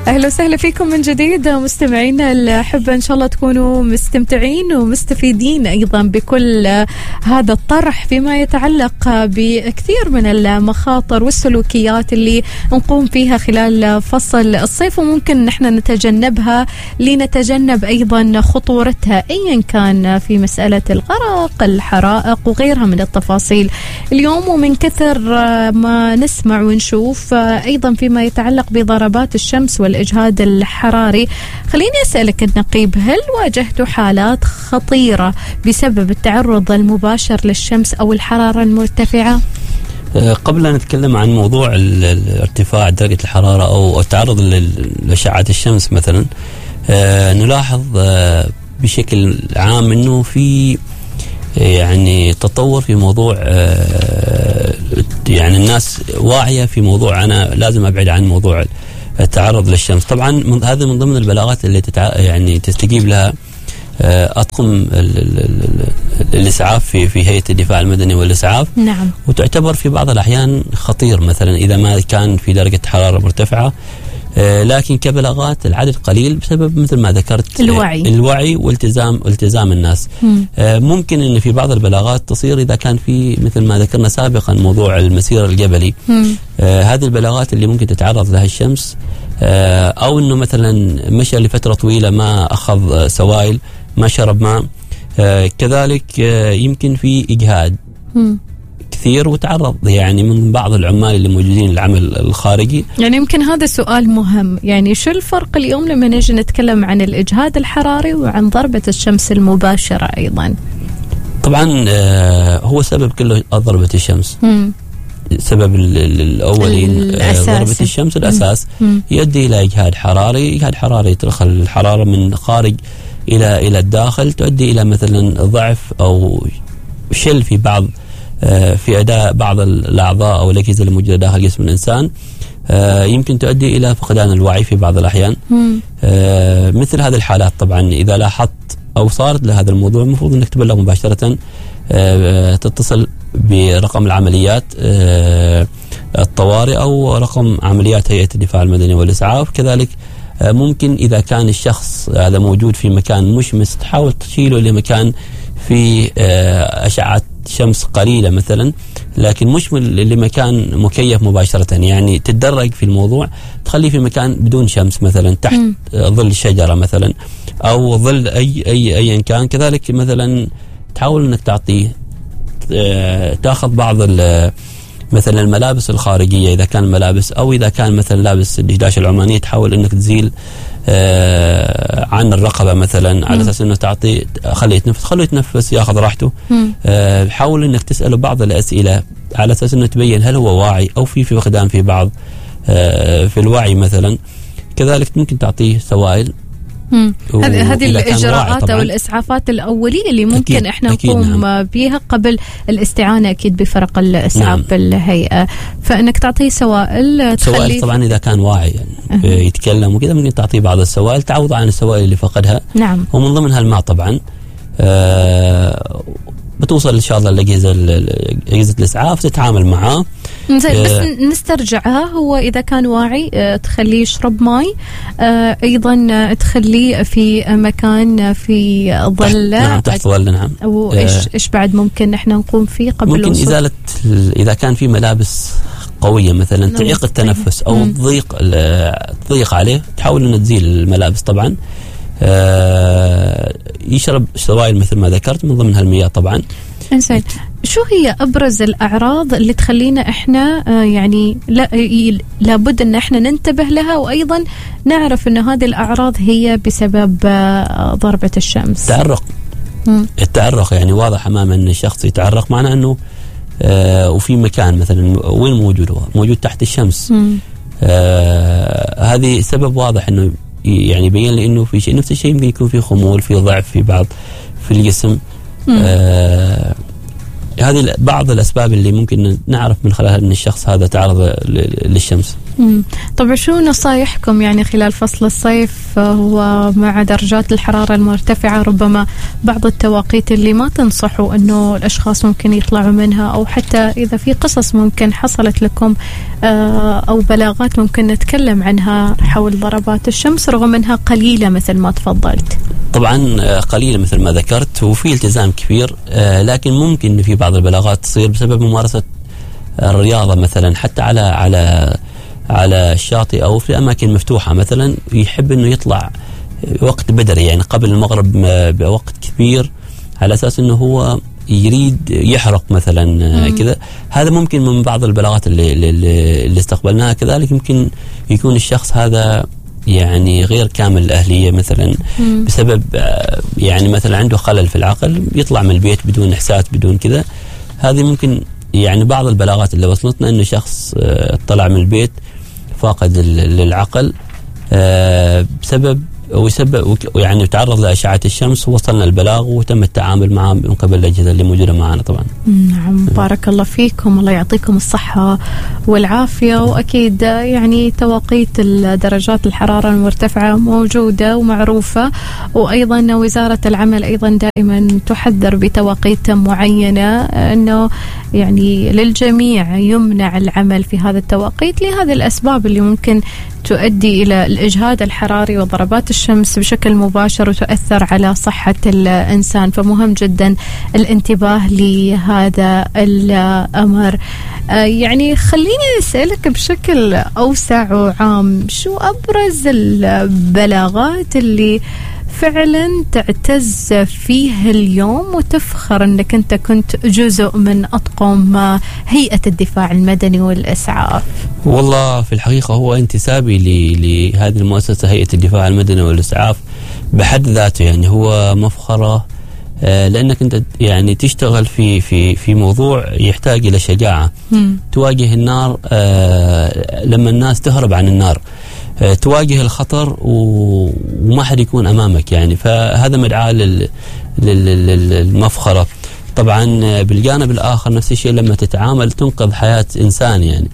أهلا وسهلا فيكم من جديد مستمعينا الأحبة، إن شاء الله تكونوا مستمتعين ومستفيدين أيضا بكل هذا الطرح فيما يتعلق بكثير من المخاطر والسلوكيات اللي نقوم فيها خلال فصل الصيف، وممكن نحن نتجنبها لنتجنب أيضا خطورتها أيا كان في مسألة الغرق، الحرائق وغيرها من التفاصيل اليوم. ومن كثر ما نسمع ونشوف أيضا فيما يتعلق بضربات الشمس والإجهاد الحراري، خليني أسألك النقيب، هل واجهتوا حالات خطيرة بسبب التعرض المباشر للشمس أو الحرارة المرتفعة؟ قبل أن نتكلم عن موضوع ارتفاع درجة الحرارة أو التعرض لأشعة الشمس مثلا، نلاحظ بشكل عام أنه في يعني تطور في موضوع، يعني الناس واعية في موضوع أنا لازم أبعد عن موضوع التعرض للشمس. طبعا هذا من ضمن البلاغات اللي يعني تستجيب لها أطقم الإسعاف في هيئة الدفاع المدني والإسعاف. نعم. وتعتبر في بعض الأحيان خطير مثلا إذا ما كان في درجة حرارة مرتفعة، لكن كبلاغات العدد قليل بسبب مثل ما ذكرت الوعي والتزام الناس. ممكن ان في بعض البلاغات تصير اذا كان في مثل ما ذكرنا سابقا موضوع المسير الجبلي. هذه البلاغات اللي ممكن تتعرض لها الشمس، او انه مثلا مشى لفترة طويلة ما اخذ سوائل، ما شرب ماء، كذلك يمكن في اجهاد كثير وتعرض يعني من بعض العمال اللي موجودين العمل الخارجي. يعني يمكن هذا سؤال مهم، يعني شو الفرق اليوم لما نجي نتكلم عن الإجهاد الحراري وعن ضربة الشمس المباشرة أيضا؟ طبعا هو سبب كله ضربة الشمس. السبب الأولي ضربة الشمس الأساس يؤدي إلى إجهاد حراري. إجهاد حراري تدخل الحرارة من خارج إلى الداخل، تؤدي إلى مثلا ضعف أو شل في أداء بعض الأعضاء أو الأجهزة الموجودة داخل جسم الإنسان. يمكن تؤدي إلى فقدان الوعي في بعض الأحيان. مثل هذه الحالات طبعا إذا لاحظت أو صارت لهذا الموضوع، المفروض أنك تبلغ مباشرة، تتصل برقم العمليات الطوارئ أو رقم عمليات هيئة الدفاع المدني والإسعاف. كذلك ممكن إذا كان الشخص هذا موجود في مكان مشمس، تحاول تشيله لمكان في أشعة شمس قليلة مثلا، لكن مش لمكان مكيف مباشرة، يعني تتدرج في الموضوع، تخليه في مكان بدون شمس مثلا تحت ظل شجرة مثلا أو ظل أي كان. كذلك مثلا تحاول أنك تعطيه تأخذ بعض مثلا الملابس الخارجية إذا كان ملابس، أو إذا كان مثلا لابس الدشداش العمانية تحاول أنك تزيل عن الرقبة مثلا، على أساس أنه تعطي خليه يتنفس يأخذ راحته. حاول أنك تسأله بعض الأسئلة على أساس أنه تبين هل هو واعي أو في فقدان في بعض في الوعي مثلا. كذلك ممكن تعطيه سوائل. هذه الإجراءات أو الإسعافات الأولية اللي ممكن أكيد إحنا نقوم بها قبل الاستعانة أكيد بفرق الإسعاف بالهيئة. فإنك تعطيه سوائل طبعا إذا كان واعي يعني يتكلم وكذا، ممكن تعطيه بعض السوائل تعوض عن السوائل اللي فقدها. نعم. ومن ضمنها الماء طبعا. بتوصل إن شاء الله لأجهزة الإسعاف تتعامل معاه. زين، بس نسترجعها. هو إذا كان واعي تخليه يشرب ماء، أيضا تخليه في مكان في ظل. نعم، تحت ظل. نعم. وإيش بعد ممكن إحنا نقوم فيه قبل ممكن الوصول؟ إزالة إذا كان في ملابس قوية مثلا تعيق التنفس أو تضيق عليه، تحاول أن تزيل الملابس طبعا. يشرب سوائل مثل ما ذكرت، من ضمنها المياه طبعا. إنزين، شو هي أبرز الأعراض اللي تخلينا إحنا يعني لابد أن إحنا ننتبه لها، وأيضا نعرف أن هذه الأعراض هي بسبب ضربة الشمس؟ التعرق يعني واضح أمام أن الشخص يتعرق، معناه أنه وفي مكان مثلا وين موجود، هو موجود تحت الشمس. هذه سبب واضح أنه يعني يبين لي انه في شيء. نفس الشيء يمكن يكون في خمول، في ضعف في بعض في الجسم. هذه بعض الاسباب اللي ممكن نعرف من خلالها ان الشخص هذا تعرض للشمس. طبعا شو نصايحكم يعني خلال فصل الصيف ومع درجات الحرارة المرتفعة، ربما بعض التوقيت اللي ما تنصحوا أنه الأشخاص ممكن يطلعوا منها، أو حتى إذا في قصص ممكن حصلت لكم أو بلاغات ممكن نتكلم عنها حول ضربات الشمس رغم أنها قليلة مثل ما تفضلت؟ طبعا قليلة مثل ما ذكرت، وفي التزام كبير، لكن ممكن في بعض البلاغات تصير بسبب ممارسة الرياضة مثلا، حتى على الشاطئ أو في أماكن مفتوحة مثلا، يحب أنه يطلع وقت بدري يعني قبل المغرب بوقت كبير، على أساس أنه هو يريد يحرق مثلا كذا. هذا ممكن من بعض البلاغات اللي استقبلناها. كذلك يمكن يكون الشخص هذا يعني غير كامل الأهلية مثلا، بسبب يعني مثلا عنده خلل في العقل، يطلع من البيت بدون إحساس بدون كذا. هذه ممكن يعني بعض البلاغات اللي وصلتنا أنه شخص طلع من البيت فاقد للعقل بسبب يعني تعرض لأشعة الشمس، ووصلنا البلاغ وتم التعامل معه من قبل الأجهزة اللي موجودة معنا طبعا. نعم، بارك الله فيكم، الله يعطيكم الصحة والعافية. وأكيد يعني توقيت درجات الحرارة المرتفعة موجودة ومعروفة، وأيضا وزارة العمل أيضا دائما تحذر بتوقيت معينة أنه يعني للجميع يمنع العمل في هذا التوقيت، لهذه الأسباب اللي ممكن تؤدي إلى الإجهاد الحراري وضربات الشمس بشكل مباشر وتؤثر على صحة الإنسان. فمهم جدا الانتباه لهذا الأمر. يعني خليني أسألك بشكل أوسع وعام، شو أبرز البلاغات اللي فعلا تعتز فيه اليوم وتفخر أنك أنت كنت جزء من أطقم هيئة الدفاع المدني والإسعاف؟ والله في الحقيقة هو انتسابي لهذه المؤسسة هيئة الدفاع المدني والإسعاف بحد ذاته، يعني هو مفخرة، لأنك أنت يعني تشتغل في موضوع يحتاج إلى شجاعة. تواجه النار لما الناس تهرب عن النار، تواجه الخطر وما حد يكون أمامك يعني، فهذا مدعاة للمفخرة. طبعا بالجانب الآخر نفس الشيء، لما تتعامل تنقذ حياة إنسان يعني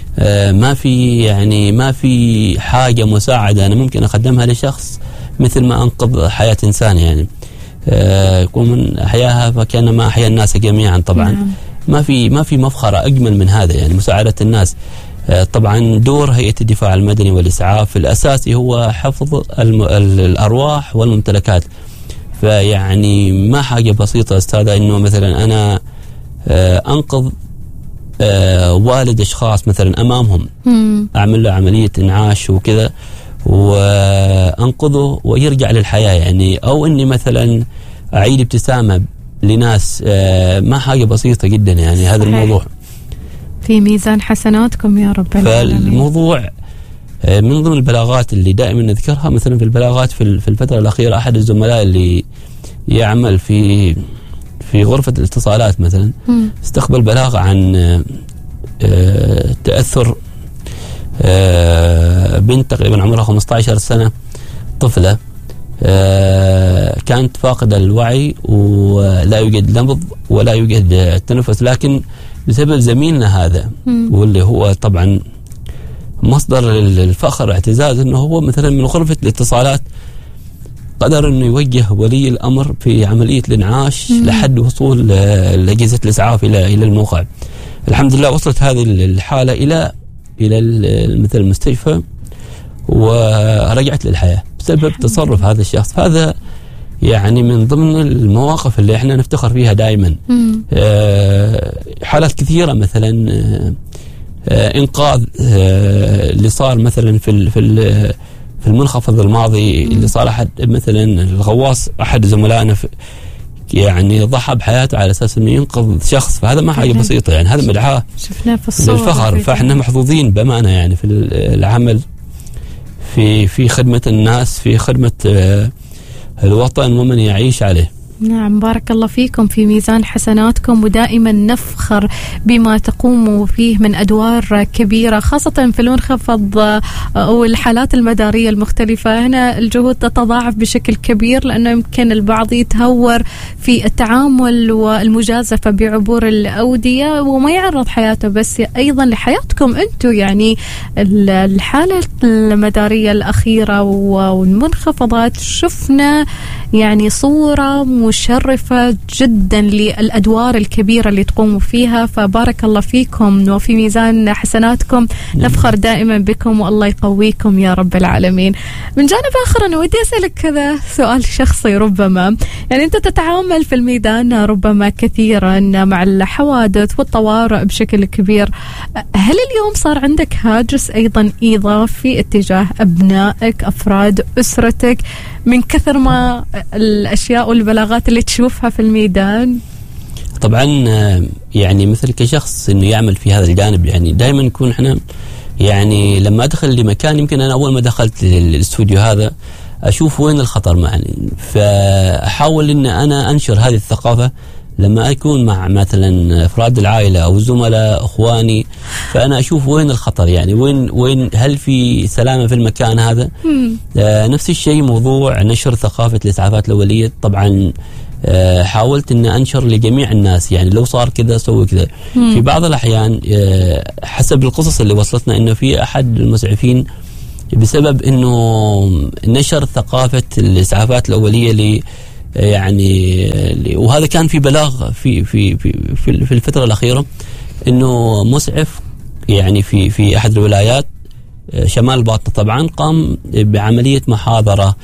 ما في حاجة مساعدة أنا ممكن أقدمها لشخص مثل ما أنقذ حياة إنسان يعني. يكون من أحياها فكأنما أحيا الناس جميعا. طبعا ما في مفخرة أجمل من هذا يعني، مساعدة الناس. طبعا دور هيئة الدفاع المدني والإسعاف الأساسي هو حفظ الأرواح والممتلكات. فيعني ما حاجة بسيطة أستاذة إنه مثلا أنا أنقذ والد أشخاص مثلا أمامهم، أعمل له عملية إنعاش وكذا وأنقذه ويرجع للحياة يعني، أو إني مثلا أعيد ابتسامة لناس، ما حاجة بسيطة جدا يعني. هذا الموضوع في ميزان حسناتكم يا رب العالمين. فالموضوع من ضمن البلاغات اللي دائما نذكرها، مثلا في البلاغات في الفترة الأخيرة، أحد الزملاء اللي يعمل في غرفة الاتصالات مثلا استقبل بلاغ عن تأثر بنت تقريبا عمرها 15 سنة، طفلة كانت فاقدة الوعي ولا يوجد نبض ولا يوجد تنفس، لكن بسبب زميلنا هذا واللي هو طبعا مصدر الفخر واعتزاز، انه هو مثلا من غرفة الاتصالات قدر انه يوجه ولي الامر في عملية الانعاش لحد وصول اجهزة الاسعاف الى الموقع. الحمد لله وصلت هذه الحالة الى مثل المستشفى ورجعت للحياة بسبب تصرف هذا الشخص. هذا يعني من ضمن المواقف اللي احنا نفتخر فيها دائما. حالات كثيرة مثلا انقاذ اللي صار مثلا في المنخفض الماضي، اللي صار احد مثلا الغواص احد زملائنا يعني ضحى بحياته على اساس انه ينقذ شخص، فهذا ما حاجه بسيطه يعني. هذا مدعاه شفناه في الصور للفخر. فاحنا محظوظين بامانه يعني في العمل في خدمه الناس، في خدمه الوطن ومن يعيش عليه. نعم، بارك الله فيكم، في ميزان حسناتكم، ودائما نفخر بما تقوموا فيه من أدوار كبيرة، خاصة في المنخفض والحالات المدارية المختلفة. هنا الجهود تتضاعف بشكل كبير، لأنه يمكن البعض يتهور في التعامل والمجازفة بعبور الأودية وما يعرض حياته بس أيضا لحياتكم أنتم. يعني الحالة المدارية الأخيرة والمنخفضات شفنا يعني صورة مشرفة جدا للأدوار الكبيرة اللي تقوموا فيها، فبارك الله فيكم وفي ميزان حسناتكم. نفخر دائما بكم والله يقويكم يا رب العالمين. من جانب آخر أنا ودي أسألك كذا سؤال شخصي، ربما يعني أنت تتعامل في الميدان ربما كثيرا مع الحوادث والطوارئ بشكل كبير، هل اليوم صار عندك هاجس أيضا إضافي اتجاه أبنائك، أفراد أسرتك، من كثر ما الأشياء والبلاغات اللي تشوفها في الميدان؟ طبعا يعني مثل كشخص إنه يعمل في هذا الجانب، يعني دائما نكون إحنا يعني لما أدخل لمكان، يمكن أنا أول ما دخلت الاستوديو هذا أشوف وين الخطر معي، فأحاول إن أنا أنشر هذه الثقافة لما أكون مع مثلا أفراد العائلة أو زملاء أخواني، فأنا أشوف وين الخطر، يعني وين هل في سلامة في المكان هذا. نفس الشيء موضوع نشر ثقافة الإسعافات الأولية. طبعا حاولت أن أنشر لجميع الناس، يعني لو صار كذا سوي كذا. في بعض الأحيان حسب القصص اللي وصلتنا إنه في أحد المسعفين بسبب إنه نشر ثقافة الإسعافات الأولية يعني وهذا كان في بلاغ في الفترة الأخيرة، إنه مسعف يعني في أحد الولايات شمال الباطنة طبعا قام بعملية محاضرة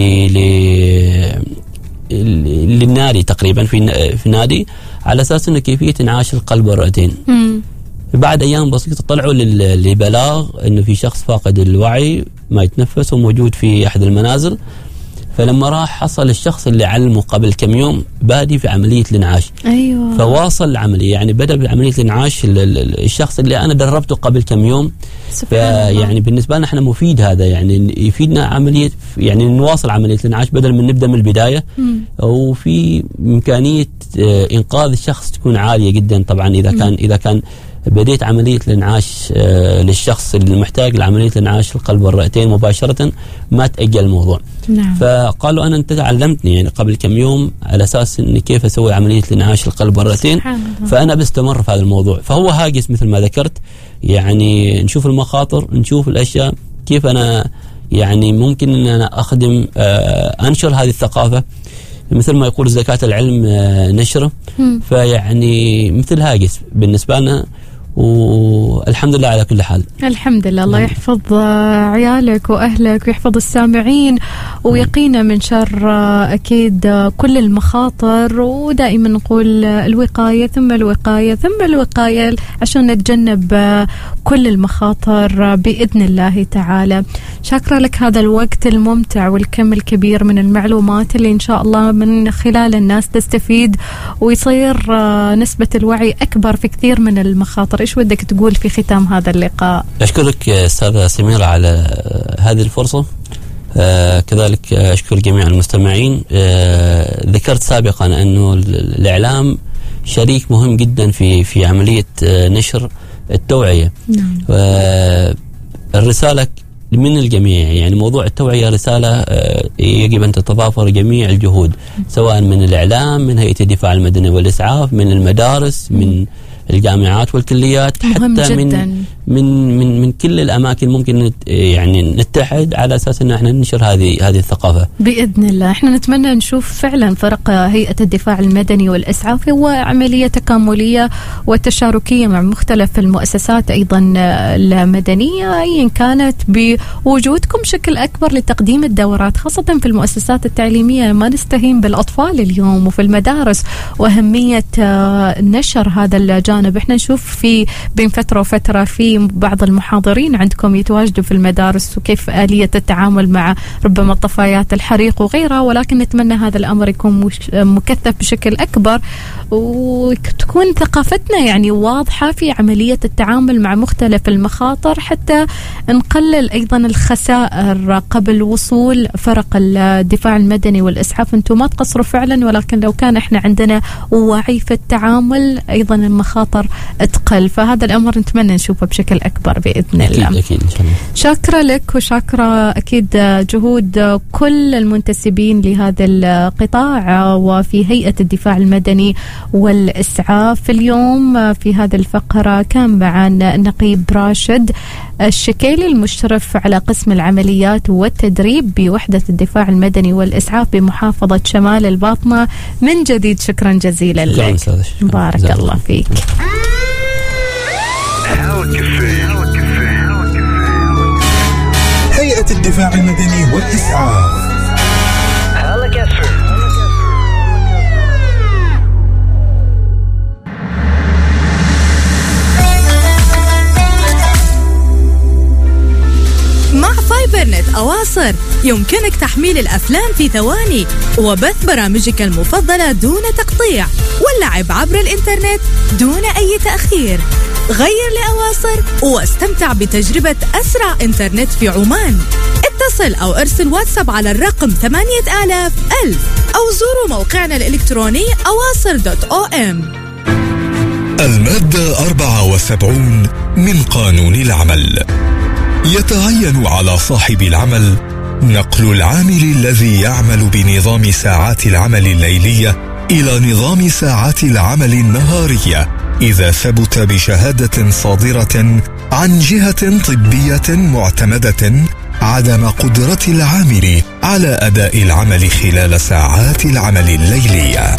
للنادي تقريبا في نادي، على أساس إنه كيفية إنعاش القلب والرئتين. بعد أيام بسيطة طلعوا لبلاغ إنه في شخص فاقد الوعي ما يتنفس وموجود في أحد المنازل. فلما راح حصل الشخص اللي علمه قبل كم يوم بادي في عملية الإنعاش. أيوة. فواصل العملية، يعني بدأ بعملية الإنعاش الشخص اللي أنا دربته قبل كم يوم. يعني بالنسبة لنا احنا مفيد هذا، يعني يفيدنا عملية، يعني نواصل عملية الإنعاش بدل من نبدأ من البداية. وفي إمكانية إنقاذ الشخص تكون عالية جدا. طبعا إذا كان بديت عملية الإنعاش للشخص اللي محتاج لعملية الإنعاش القلب والرئتين مباشرة، ما تأجل الموضوع. نعم. فقالوا أنت علمتني يعني قبل كم يوم على أساس إن كيف أسوي عملية الإنعاش القلب والرئتين، فأنا بستمر في هذا الموضوع. فهو هاجس مثل ما ذكرت، يعني نشوف المخاطر، نشوف الأشياء كيف أنا يعني ممكن أن أنا أخدم أنشر هذه الثقافة، مثل ما يقول زكاة العلم نشره. فيعني مثل هاجس بالنسبة لنا، والحمد لله على كل حال. الحمد لله. الله يحفظ عيالك وأهلك ويحفظ السامعين ويقينا من شر أكيد كل المخاطر. ودائما نقول الوقاية ثم الوقاية ثم الوقاية عشان نتجنب كل المخاطر بإذن الله تعالى. شاكرة لك هذا الوقت الممتع والكم الكبير من المعلومات اللي إن شاء الله من خلال الناس تستفيد ويصير نسبة الوعي أكبر في كثير من المخاطر. إيش ودك تقول في ختام هذا اللقاء؟ أشكرك أستاذة سميرة على هذه الفرصة. كذلك أشكر جميع المستمعين. ذكرت سابقا أنه الإعلام شريك مهم جدا في عملية نشر التوعية. نعم. الرسالة من الجميع، يعني موضوع التوعية رسالة يجب أن تتضافر جميع الجهود، سواء من الإعلام، من هيئة الدفاع المدني والإسعاف، من المدارس، من الجامعات والكليات، حتى من كل الأماكن ممكن يعني نتحد على أساس أن احنا ننشر هذه الثقافة بإذن الله. احنا نتمنى نشوف فعلا فرق هيئة الدفاع المدني والإسعاف هو عملية تكاملية وتشاركية مع مختلف المؤسسات أيضا المدنية، أيا كانت، بوجودكم بشكل أكبر لتقديم الدورات، خاصة في المؤسسات التعليمية. ما نستهين بالأطفال اليوم وفي المدارس، وأهمية نشر هذا الجانب الجانب. احنا نشوف في بين فترة وفترة في بعض المحاضرين عندكم يتواجدوا في المدارس وكيف آلية التعامل مع ربما طفايات الحريق وغيرها، ولكن نتمنى هذا الأمر يكون مكثف بشكل أكبر، وتكون ثقافتنا يعني واضحة في عملية التعامل مع مختلف المخاطر، حتى نقلل أيضا الخسائر قبل وصول فرق الدفاع المدني والإسعاف. أنتم ما تقصروا فعلا، ولكن لو كان إحنا عندنا وعي في التعامل أيضا المخاطر تقل، فهذا الأمر نتمنى نشوفه بشكل أكبر بإذن الله. أكيد إن شاء الله. شاكرة لك وشاكرة أكيد جهود كل المنتسبين لهذا القطاع وفي هيئة الدفاع المدني والإسعاف. اليوم في هذه الفقرة كان معنا النقيب راشد الشكيلي المشرف على قسم العمليات والتدريب بوحدة الدفاع المدني والإسعاف بمحافظة شمال الباطنة. من جديد شكرا جزيلا لك، بارك الله فيك. هيئة الدفاع المدني والإسعاف. مع فايبرنت أواصر يمكنك تحميل الأفلام في ثواني وبث برامجك المفضلة دون تقطيع واللعب عبر الإنترنت دون أي تأخير. غير لأواصر واستمتع بتجربة أسرع إنترنت في عمان. اتصل أو ارسل واتساب على الرقم 8000 أو زوروا موقعنا الإلكتروني awasr.om. المادة 74 من قانون العمل: يتعين على صاحب العمل نقل العامل الذي يعمل بنظام ساعات العمل الليلية إلى نظام ساعات العمل النهارية إذا ثبت بشهادة صادرة عن جهة طبية معتمدة عدم قدرة العامل على أداء العمل خلال ساعات العمل الليلية.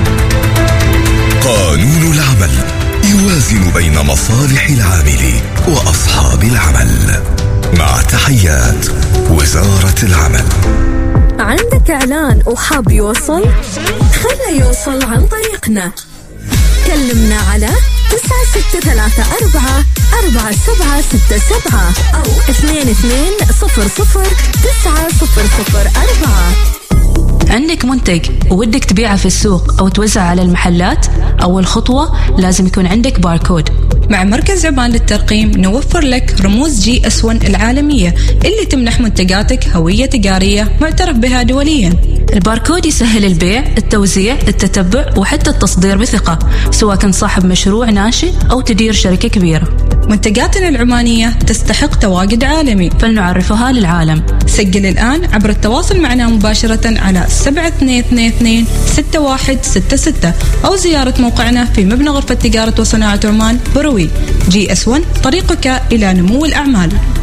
قانون العمل يوازن بين مصالح العامل وأصحاب العمل. مع تحيات وزارة العمل. عندك إعلان وحاب يوصل؟ خليه يوصل عن طريقنا. كلمنا على 9634 4767 أو 2200 عندك منتج وودك تبيعه في السوق أو توزع على المحلات؟ أول خطوة لازم يكون عندك باركود. مع مركز عمان للترقيم نوفر لك رموز GS1 العالمية اللي تمنح منتجاتك هوية تجارية معترف بها دوليا. الباركود يسهل البيع، التوزيع، التتبع وحتى التصدير بثقة، سواء كنت صاحب مشروع ناشئ أو تدير شركة كبيرة. منتجاتنا العمانية تستحق تواجد عالمي، فلنعرفها للعالم. سجل الآن عبر التواصل معنا مباشرة على 7222-6166 أو زيارة موقعنا في مبنى غرفة تجارة وصناعة عمان بروي. GS1 طريقك إلى نمو الأعمال.